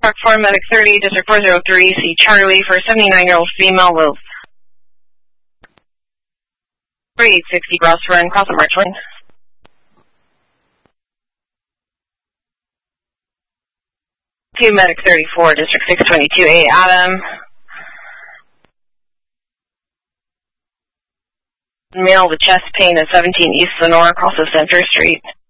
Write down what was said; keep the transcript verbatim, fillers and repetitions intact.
Park four, Medic thirty, District four oh three, see Charlie for seventy-nine-year-old female with three eight sixty Gross Run, cross the March Lane. two, Medic thirty-four, District six twenty-two, A Adam. Male with chest pain at seventeen East Lenore, across the Center Street.